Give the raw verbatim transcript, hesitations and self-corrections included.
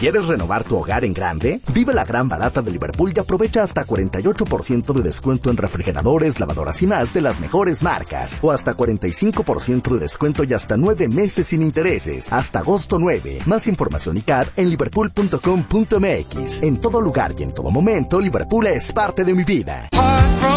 ¿Quieres renovar tu hogar en grande? Vive la gran barata de Liverpool y aprovecha hasta cuarenta y ocho por ciento de descuento en refrigeradores, lavadoras y más de las mejores marcas. O hasta cuarenta y cinco por ciento de descuento y hasta nueve meses sin intereses. Hasta agosto nueve. Más información y C A D en liverpool punto com punto m x. En todo lugar y en todo momento, Liverpool es parte de mi vida.